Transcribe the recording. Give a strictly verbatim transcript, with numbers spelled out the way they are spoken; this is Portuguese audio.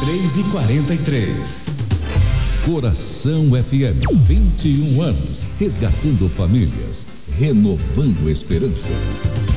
três e quarenta e três. Coração F M, vinte e um anos, resgatando famílias, renovando esperança.